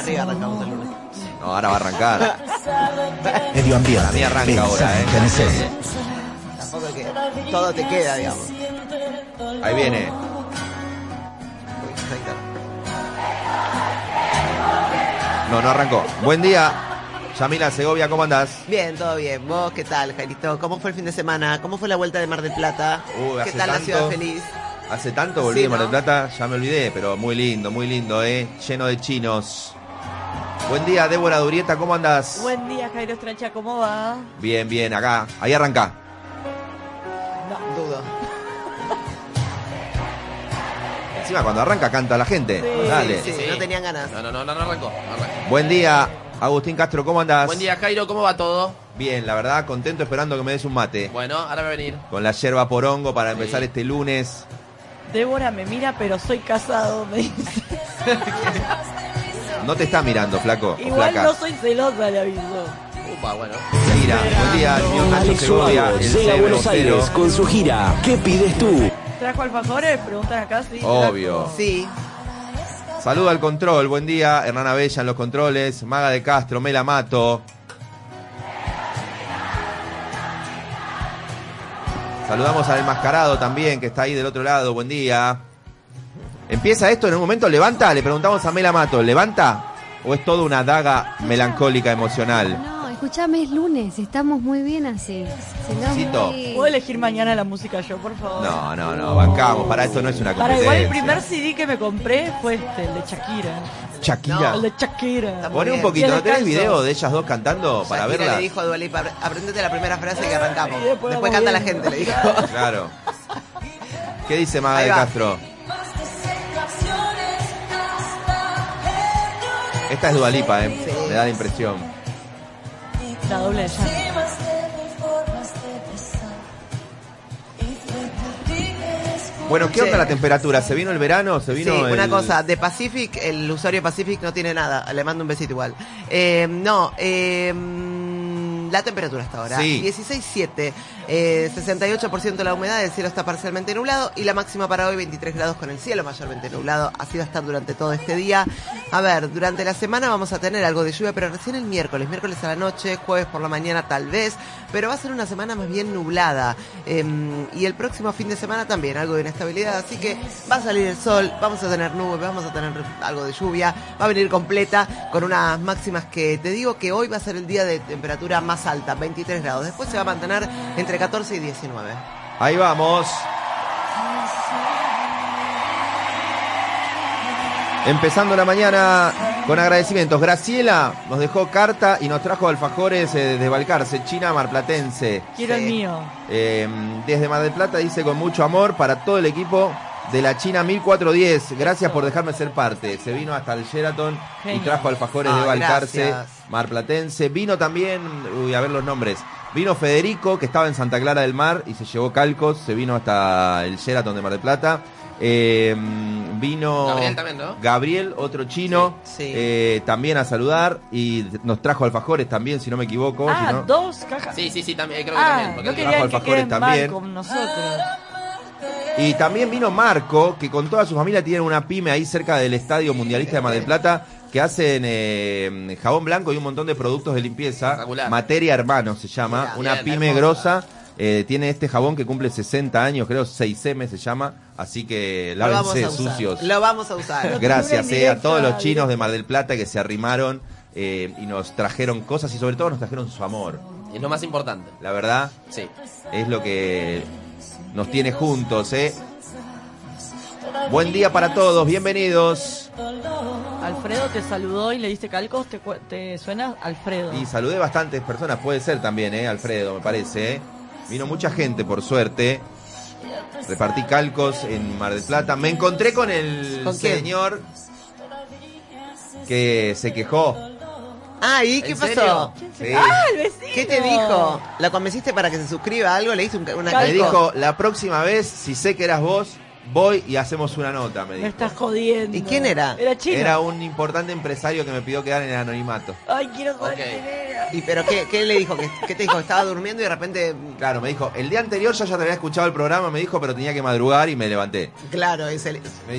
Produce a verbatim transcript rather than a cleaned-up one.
Sí, arrancamos el lunes. No, ahora va a arrancar. Medio ambiente. Para mí arranca ahora, ¿eh? Tampoco es que todo te queda, digamos. Ahí viene. Uy, ahí está. No, no arrancó. Buen día, Yamila Segovia, ¿cómo andás? Bien, todo bien. ¿Vos qué tal, Jairito? ¿Cómo fue el fin de semana? ¿Cómo fue la vuelta de Mar del Plata? Uy, ¿Qué hace tal la tanto. ciudad feliz? Hace tanto volví Sí, de Mar del ¿no? Plata, ya me olvidé, pero muy lindo, muy lindo, ¿eh? Lleno de chinos. Buen día, Débora Durieta, ¿cómo andás? Buen día, Jairo Estrancha, ¿cómo va? Bien, bien, acá. Ahí arranca. No. Dudo. Encima cuando arranca canta la gente. Sí, Dale. Sí, Sí. no tenían ganas. No, no, no, no, no arrancó, no arrancó. Buen día, Agustín Castro, ¿cómo andás? Buen día, Jairo, ¿cómo va todo? Bien, la verdad, contento esperando que me des un mate. Bueno, ahora va a venir. Con la yerba porongo para Sí. empezar este lunes. Débora me mira, pero soy casado, me dice. No te está mirando, flaco. o Igual flaca. no soy celosa, le aviso. Upa, bueno. Mira, buen día, señor Nacho Alex Segovia, Suárez el llega a C Buenos B cero. Aires con su gira. ¿Qué pides tú? ¿Trajo alfajores? Preguntan acá, sí. Obvio. trajo. Sí. Saludo al control, buen día, Hernán Abella en los controles, Maga de Castro, Mela Mato. Saludamos al enmascarado también, que está ahí del otro lado, buen día. Empieza esto en un momento, levanta, le preguntamos a Mela Mato, ¿levanta? ¿O es toda una daga melancólica emocional? No, escuchame, es lunes, estamos muy bien así. Si no, Necesito. muy- ¿Puedo elegir mañana la música yo, por favor? No, no, no, bancamos, para esto no es una Para competencia. igual el primer C D que me compré fue este, el de Shakira. Shakira. El de Shakira. Poné un Bien. poquito, ¿no Bien, tenés descanso. video de ellas dos cantando para Shakira verla? le dijo a Dua Lipa, aprendete la primera frase que arrancamos. Y después Después vamos canta la viendo. gente, le dijo. Claro. ¿Qué dice Maga Ahí de va. Castro? Esta es Dua Lipa, eh. Sí. Me da la impresión. La doble de llanto. Bueno, ¿qué Sí. onda la temperatura? ¿Se vino el verano? ¿Se vino Sí, el... una cosa, de Pacific, el usuario Pacific no tiene nada, le mando un besito igual. Eh, no, eh, la temperatura hasta ahora, Sí. dieciséis punto siete, eh, sesenta y ocho por ciento la humedad, el cielo está parcialmente nublado y la máxima para hoy veintitrés grados con el cielo mayormente nublado, así va a estar durante todo este día. A ver, durante la semana vamos a tener algo de lluvia, pero recién el miércoles, miércoles a la noche, jueves por la mañana tal vez, pero va a ser una semana más bien nublada. Eh, y el próximo fin de semana también algo de inestabilidad, así que va a salir el sol, vamos a tener nubes, vamos a tener algo de lluvia, va a venir completa con unas máximas que te digo que hoy va a ser el día de temperatura más alta, veintitrés grados, después se va a mantener entre catorce y diecinueve. Ahí vamos. Empezando la mañana con agradecimientos. Graciela nos dejó carta y nos trajo alfajores eh, desde Balcarce, China marplatense. Quiero Sí. el mío. Eh, desde Mar del Plata dice con mucho amor para todo el equipo de la China mil cuatrocientos diez. Gracias por dejarme ser parte. Se vino hasta el Sheraton y Genio. trajo alfajores Ah, de Balcarce, gracias. marplatense. Vino también, uy, a ver los nombres. Vino Federico, que estaba en Santa Clara del Mar y se llevó calcos. Se vino hasta el Sheraton de Mar del Plata. Eh, vino Gabriel también, ¿no? Gabriel, otro chino, Sí, sí. eh, también a saludar y nos trajo alfajores también, si no me equivoco. Ah, si no- dos cajas. Sí, sí, sí, también, creo que Ah, también. Porque no el- querían que alfajores queden también. mal con nosotros. Y también vino Marco, que con toda su familia tienen una pyme ahí cerca del Estadio Mundialista de Mar del Plata, que hacen eh, jabón blanco y un montón de productos de limpieza. Espectacular. Materia Hermano se llama, Mirá, una bien, pyme hermosa. grosa. Eh, tiene este jabón que cumple sesenta años, creo seis eme se llama, así que Lo vamos lávense a usar. sucios. Lo vamos a usar. Gracias Una eh, a todos los indirecta, chinos de Mar del Plata que se arrimaron eh, y nos trajeron cosas y sobre todo nos trajeron su amor. Es lo más importante. La verdad Sí. es lo que nos tiene juntos, ¿eh? Buen día para todos, bienvenidos. Alfredo te saludó y le diste calcos. ¿Te, cu- te suena Alfredo? Y saludé bastantes personas, puede ser también, ¿eh? Alfredo, me parece, ¿eh? Vino mucha gente, por suerte. Repartí calcos en Mar del Plata. Me encontré con el ¿Con quién? señor que se quejó. Ah, ¿y qué ¿En pasó? serio? Sí. ¡Ah, el vecino! ¿Qué te dijo? ¿La convenciste para que se suscriba a algo? ¿Le hice un- una Me Calco. dijo, la próxima vez, si sé que eras vos, voy y hacemos una nota, me Me dijo. estás jodiendo. ¿Y quién era? Era chino. Era un importante empresario que me pidió quedar en el anonimato. Ay, quiero saber Ok. quién era. ¿Y pero qué, qué le dijo? ¿Qué, qué te dijo? Estaba durmiendo y de repente... Claro, me dijo, el día anterior yo ya te había escuchado el programa, me dijo, pero tenía que madrugar y me levanté. Claro, es el... Me